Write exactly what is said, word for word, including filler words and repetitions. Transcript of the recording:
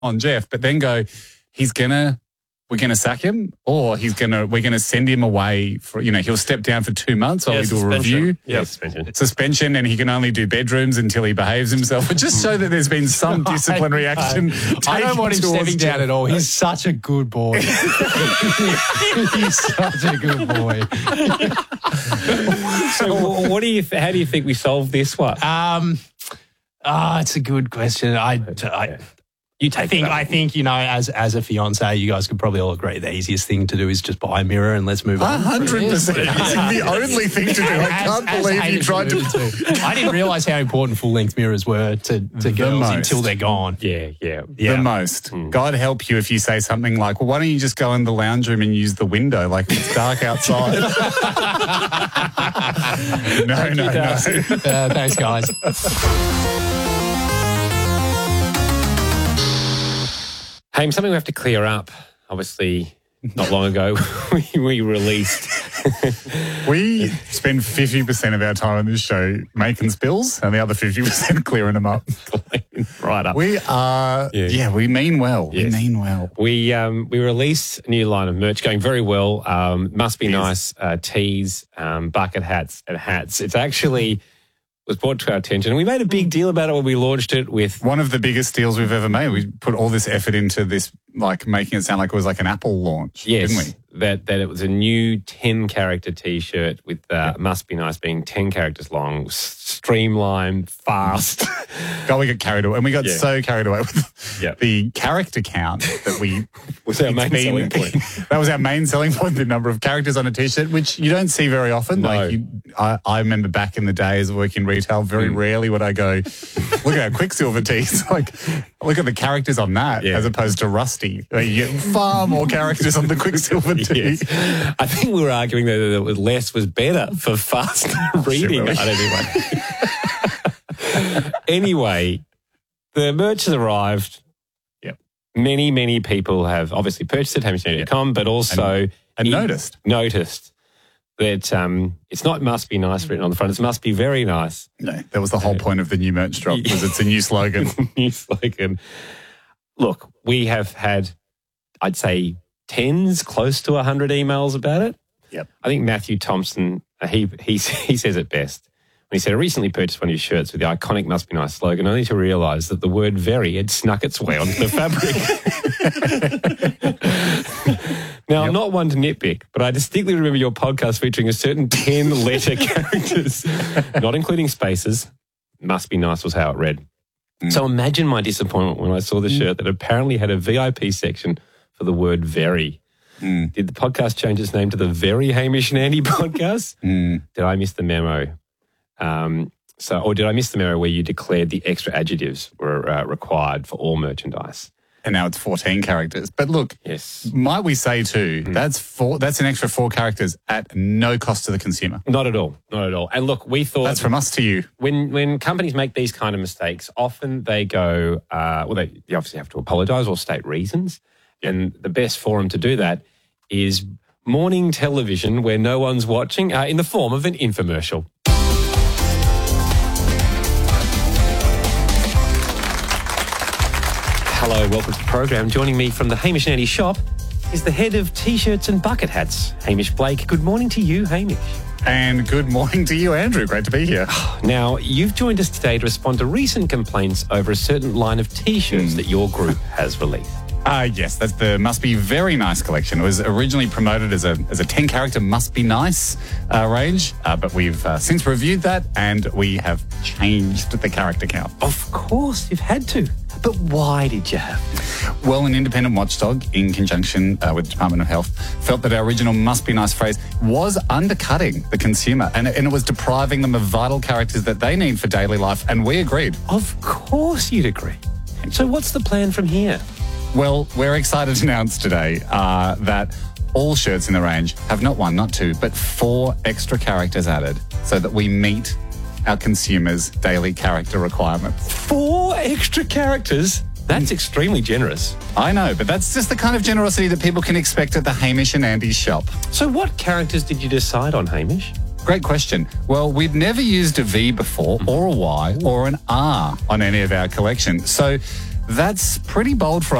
on Jeff, but then go, he's going to, we're going to sack him, or he's going to, we're going to send him away for, you know, he'll step down for two months while yeah, we do a suspension. review. Yeah, suspension. Suspension, and he can only do bedrooms until he behaves himself. But just so that the's been some disciplinary action. I don't want him stepping Jeff. down at all. He's such a good boy. He's such a good boy. So, what do you? How do you think we solve this one? Um, ah, it's a good question. I, I, you take I think, it up. I think, you know, as as a fiance, you guys could probably all agree the easiest thing to do is just buy a mirror and let's move on. one hundred percent. It's the only thing to do. I can't As- as believe you Hamish tried to. alluded to. I didn't realise how important full-length mirrors were to, to girls most. until they're gone. Yeah, yeah, Yeah. The most. God help you if you say something like, well, why don't you just go in the lounge room and use the window? Like, it's dark outside. no, no, no. Uh, thanks, guys. Hey, something we have to clear up. Obviously, not long ago, we, we released. We spend fifty percent of our time on this show making spills and the other fifty percent clearing them up. right up. We are, yeah, Yeah. we mean well. Yes. We mean well. We um, we released a new line of merch going very well. Um, Must Be Yes. Nice uh, tees, um, bucket hats, and hats. It's actually was brought to our attention. We made a big deal about it when we launched it with. One of the biggest deals we've ever made. We put all this effort into this, like making it sound like it was like an Apple launch, Yes, didn't we? that that it was a new ten character T-shirt with uh, Must Be Nice being ten characters long, s- streamlined, fast. God, we got carried away. And we got Yeah. so carried away with Yeah. the character count that we... Was our main it's been- selling point. That was our main selling point, the number of characters on a T-shirt, which you don't see very often. No. Like you, I, I remember back in the days of working retail, very Mm. rarely would I go, look at our Quicksilver tees. Like, look at the characters on that Yeah. as opposed to Rusty. Like, you get far more characters on the Quicksilver tee. Yes. I think we were arguing that, that less was better for fast reading. really? I don't know. Anyway, the merch has arrived. Yep. Many, many people have obviously purchased it, hamish dot com, but also And you- noticed. noticed that um, it's not must be nice written on the front. It's must be very nice. No, that was the whole point of the new merch drop, was it's a new slogan. New slogan. Look, we have had, I'd say, tens, close to one hundred emails about it. Yep. I think Matthew Thompson, uh, he, he, he says it best. When he said, I recently purchased one of your shirts with the iconic Must Be Nice slogan, only to realise that the word very had snuck its way onto the fabric. Now, I'm not one to nitpick, but I distinctly remember your podcast featuring a certain ten-letter characters, not including spaces. Must Be Nice was how it read. So imagine my disappointment when I saw the shirt that apparently had a V I P section for the word very. Mm. Did the podcast change its name to the Very Hamish and Andy podcast? Mm. Did I miss the memo? Um, so, or did I miss the memo where you declared the extra adjectives were uh, required for all merchandise? And now it's fourteen characters. But look, Yes. might we say too, that's four, that's an extra four characters at no cost to the consumer. Not at all. Not at all. And look, we thought That's from us to you. when when companies make these kind of mistakes, often they go, uh, well, they you obviously have to apologise or state reasons. And the best forum to do that is morning television where no one's watching uh, in the form of an infomercial. Hello, welcome to the program. Joining me from the Hamish and Andy shop is the head of T-shirts and bucket hats, Hamish Blake. Good morning to you, Hamish. And good morning to you, Andrew. Great to be here. Now, you've joined us today to respond to recent complaints over a certain line of T-shirts that your group has released. Uh, yes, that's the Must Be Very Nice collection. It was originally promoted as a as a ten-character Must Be Nice uh, range, uh, but we've uh, since reviewed that and we have changed the character count. Of course, you've had to. But why did you have to? Well, an independent watchdog, in conjunction uh, with the Department of Health, felt that our original Must Be Nice phrase was undercutting the consumer and, and it was depriving them of vital characters that they need for daily life, and we agreed. Of course you'd agree. So what's the plan from here? Well, we're excited to announce today uh, that all shirts in the range have not one, not two, but four extra characters added so that we meet our consumers' daily character requirements. Four extra characters? That's extremely generous. I know, but that's just the kind of generosity that people can expect at the Hamish and Andy shop. So what characters did you decide on, Hamish? Great question. Well, we've never used a V before, or a Y, or an R on any of our collection. So That's pretty bold for